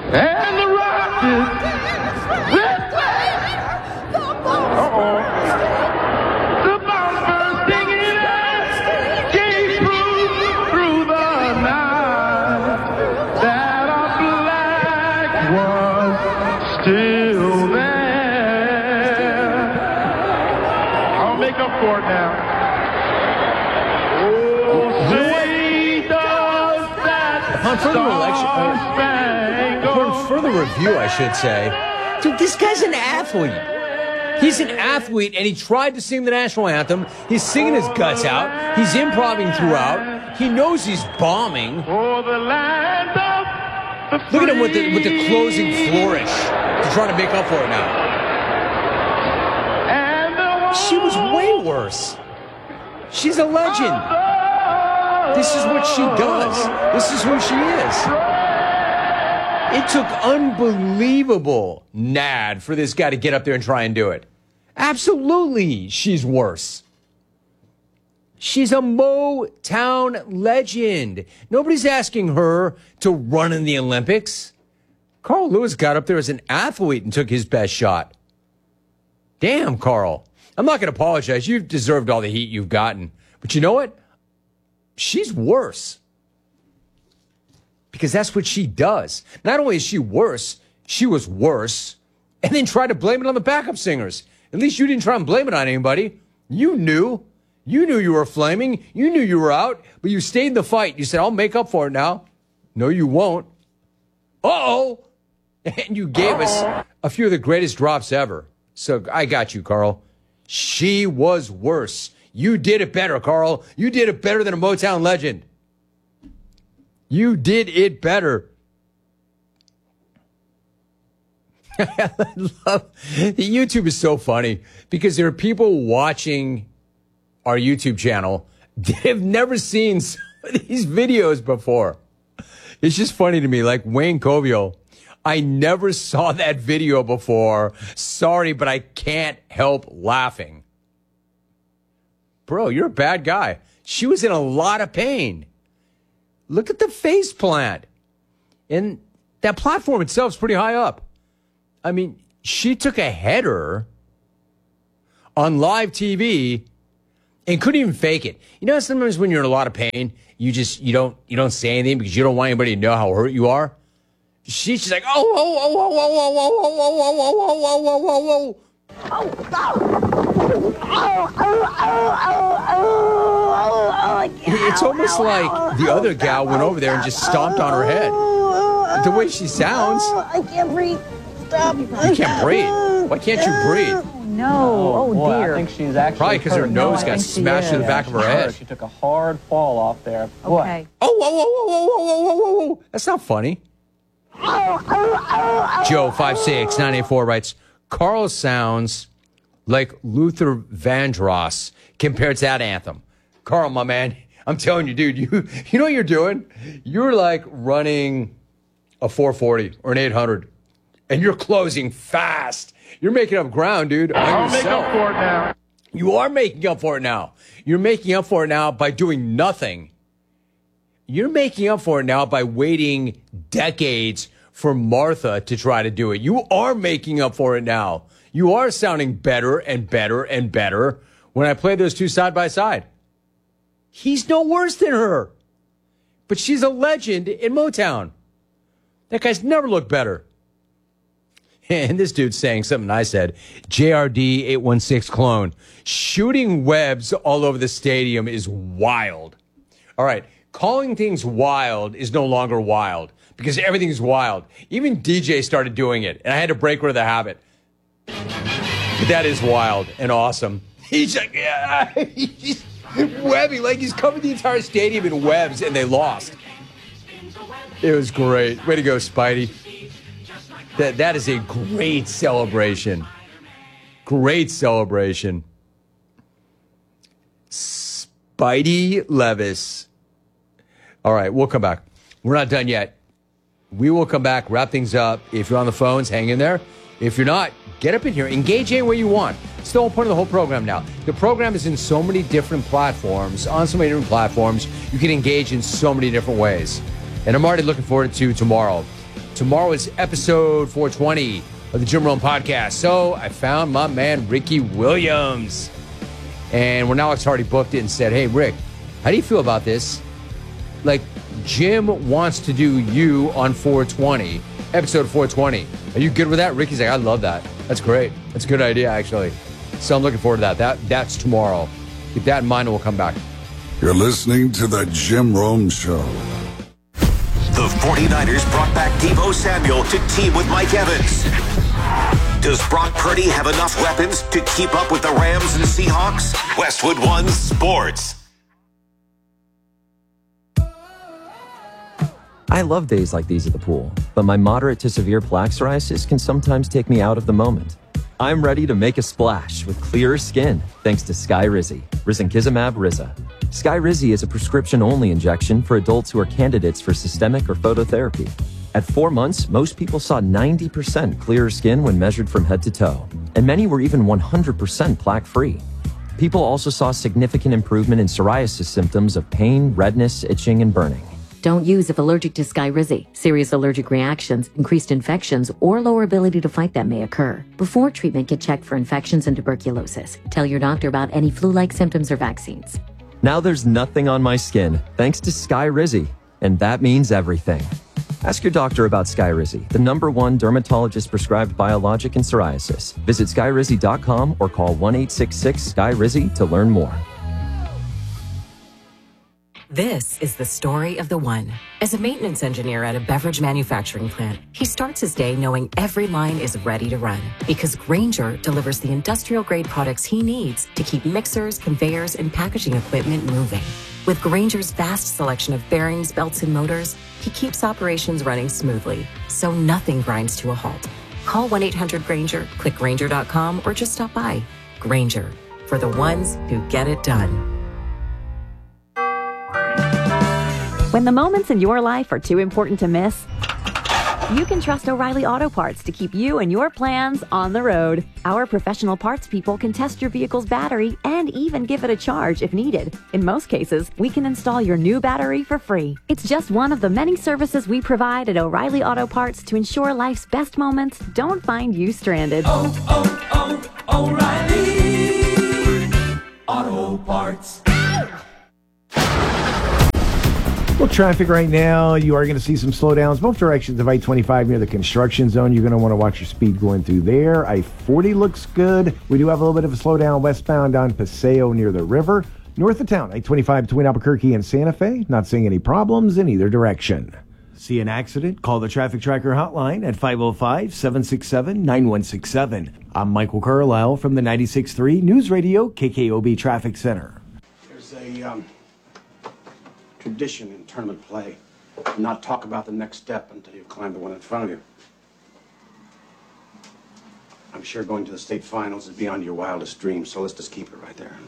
And the Rockets, the bombers singing out, gave proof through the night that our flag was still there. I'll make up for it now. Oh, say does that Upon further review, I should say, dude, this guy's an athlete. He's an athlete, and he tried to sing the national anthem. He's singing his guts out. He's improvising throughout. He knows he's bombing. for the land of the Look at him with the closing flourish to try to make up for it now. and the She was way worse. She's a legend. This is what she does. This is who she is. It took unbelievable nad for this guy to get up there and try and do it. Absolutely, she's worse. She's a Motown legend. Nobody's asking her to run in the Olympics. Carl Lewis got up there as an athlete and took his best shot. Damn, Carl. I'm not going to apologize. You've deserved all the heat you've gotten. But you know what? She's worse. Because that's what she does. Not only is she worse, she was worse. And then tried to blame it on the backup singers. At least you didn't try and blame it on anybody. You knew. You knew you were flaming. You knew you were out. But you stayed in the fight. You said, I'll make up for it now. No, you won't. Uh-oh. And you gave us a few of the greatest drops ever. So I got you, Carl. She was worse. You did it better, Carl. You did it better than a Motown legend. You did it better. I love YouTube is so funny because there are people watching our YouTube channel that have never seen some of these videos before. It's just funny to me, like Wayne Covio. I never saw that video before. Sorry, but I can't help laughing. Bro, you're a bad guy. She was in a lot of pain. Look at the face plant. And that platform itself is pretty high up. I mean, she took a header on live TV and couldn't even fake it. You know, sometimes when you're in a lot of pain, you don't say anything because you don't want anybody to know how hurt you are. She's just like, It's almost like the other gal went over there and just stomped on her head. The way she sounds. I can't breathe. Stop. You can't breathe. Why can't you breathe? No. Oh, boy, dear. I think she's actually Probably because her nose got smashed to the back of her head. She took a hard fall off there. Boy. Okay. Oh. That's not funny. Joe 56984 writes, Carl sounds like Luther Vandross compared to that anthem. Carl, my man, I'm telling you, dude, you know what you're doing? You're like running a 440 or an 800, and you're closing fast. You're making up ground, dude. I'll make up for it now. You are making up for it now. You're making up for it now by doing nothing. You're making up for it now by waiting decades for Martha to try to do it. You are making up for it now. You are sounding better and better and better when I play those two side by side. He's no worse than her. But she's a legend in Motown. That guy's never looked better. And this dude's saying something I said. JRD 816 clone. Shooting webs all over the stadium is wild. All right. Calling things wild is no longer wild because everything's wild. Even DJ started doing it, and I had to break rid of the habit. But that is wild and awesome. He's like, yeah, he's webbing, like he's covered the entire stadium in webs, and they lost. It was great. Way to go, Spidey. That is a great celebration. Great celebration. Spidey Levis. All right, we'll come back. We're not done yet. We will come back, wrap things up. If you're on the phones, hang in there. If you're not, get up in here. Engage any way you want. It's the whole point of the whole program now. The program is in so many different platforms, on so many different platforms. You can engage in so many different ways. And I'm already looking forward to tomorrow. Tomorrow is episode 420 of the Jim Rome Podcast. So I found my man, Ricky Williams. And when Alex Hardy booked it and said, hey, Rick, how do you feel about this? Like, Jim wants to do you on 420, episode 420. Are you good with that? Ricky's like, I love that. That's great. That's a good idea, actually. So I'm looking forward to that. That's tomorrow. Keep that in mind and we'll come back. You're listening to The Jim Rome Show. The 49ers brought back Deebo Samuel to team with Mike Evans. Does Brock Purdy have enough weapons to keep up with the Rams and Seahawks? Westwood One Sports. I love days like these at the pool, but my moderate to severe plaque psoriasis can sometimes take me out of the moment. I'm ready to make a splash with clearer skin thanks to Skyrizi, Risankizumab Riza. Skyrizi is a prescription-only injection for adults who are candidates for systemic or phototherapy. At 4 months, most people saw 90% clearer skin when measured from head to toe, and many were even 100% plaque-free. People also saw significant improvement in psoriasis symptoms of pain, redness, itching, and burning. Don't use if allergic to Skyrizi. Serious allergic reactions, increased infections, or lower ability to fight them may occur. Before treatment, get checked for infections and tuberculosis. Tell your doctor about any flu-like symptoms or vaccines. Now there's nothing on my skin thanks to Skyrizi, and that means everything. Ask your doctor about Skyrizi, the #1 dermatologist-prescribed biologic in psoriasis. Visit Skyrizi.com or call 1-866-SKYRIZI to learn more. This is the story of the one. As a maintenance engineer at a beverage manufacturing plant, he starts his day knowing every line is ready to run because Grainger delivers the industrial-grade products he needs to keep mixers, conveyors, and packaging equipment moving. With Grainger's vast selection of bearings, belts, and motors, he keeps operations running smoothly, so nothing grinds to a halt. Call 1-800-GRAINGER, click Grainger.com, or just stop by. Grainger, for the ones who get it done. When the moments in your life are too important to miss, you can trust O'Reilly Auto Parts to keep you and your plans on the road. Our professional parts people can test your vehicle's battery and even give it a charge if needed. In most cases, we can install your new battery for free. It's just one of the many services we provide at O'Reilly Auto Parts to ensure life's best moments don't find you stranded. O'Reilly Auto Parts. Well, traffic right now, you are going to see some slowdowns both directions of I-25 near the construction zone. You're going to want to watch your speed going through there. I-40 looks good. We do have a little bit of a slowdown westbound on Paseo near the river. North of town, I-25 between Albuquerque and Santa Fe. Not seeing any problems in either direction. See an accident? Call the Traffic Tracker hotline at 505-767-9167. I'm Michael Carlisle from the 96.3 News Radio KKOB Traffic Center. There's a tradition in tournament play. Not talk about the next step until you climb the one in front of you. I'm sure going to the state finals is beyond your wildest dreams, so let's just keep it right there.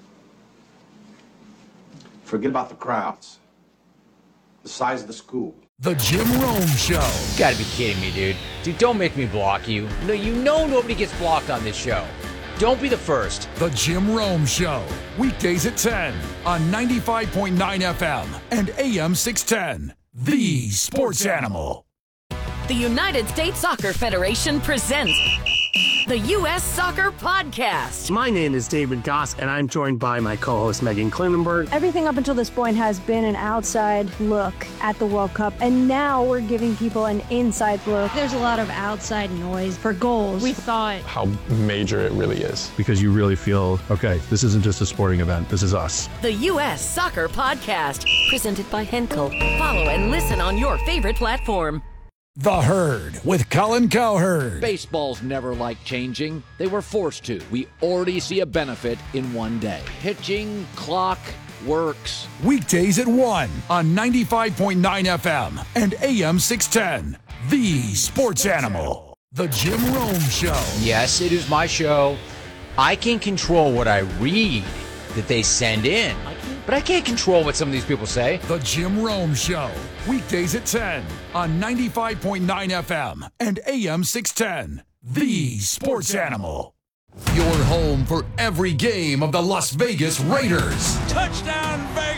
Forget about the crowds, the size of the school. The Jim Rome Show. You gotta be kidding me, dude. Dude, don't make me block you. No, you know nobody gets blocked on this show. Don't be the first. The Jim Rome Show. Weekdays at 10 on 95.9 FM and AM 610. The Sports Animal. The United States Soccer Federation presents the U.S. Soccer Podcast. My name is David Goss, and I'm joined by my co-host Megan Klinenberg. Everything up until this point has been an outside look at the World Cup, and now we're giving people an inside look. There's a lot of outside noise for goals. We thought how major it really is. Because you really feel, okay, this isn't just a sporting event, this is us. The U.S. Soccer Podcast, presented by Henkel. Follow and listen on your favorite platform. The Herd with Colin Cowherd. Baseball's never liked changing. They were forced to. We already see a benefit in one day. Pitching, clock, works. Weekdays at 1 on 95.9 FM and AM 610. The Sports Animal. The Jim Rome Show. Yes, it is my show. I can control what I read that they send in. But I can't control what some of these people say. The Jim Rome Show. Weekdays at 10 on 95.9 FM and AM 610. The Sports Animal. Your home for every game of the Las Vegas Raiders. Touchdown Vegas!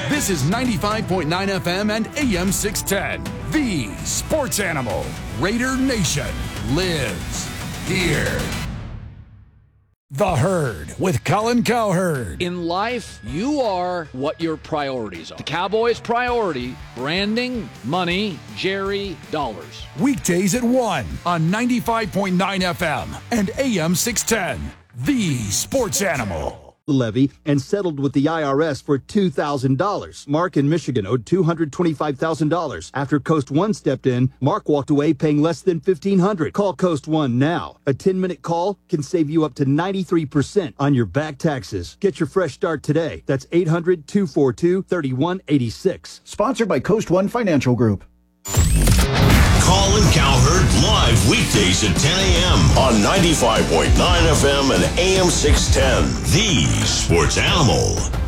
This is 95.9 FM and AM 610. The Sports Animal. Raider Nation lives here. The Herd with Colin Cowherd. In life, you are what your priorities are. The Cowboys' priority, branding, money, Jerry, dollars. Weekdays at 1 on 95.9 FM and AM 610. The Sports Animal. Levy and settled with the IRS for $2,000. Mark in Michigan owed $225,000. After Coast One stepped in, Mark walked away paying less than $1,500. Call Coast One now. A 10-minute call can save you up to 93% on your back taxes. Get your fresh start today. That's 800-242-3186. Sponsored by Coast One Financial Group. Colin Cowherd live weekdays at 10 a.m. on 95.9 FM and AM 610. The Sports Animal.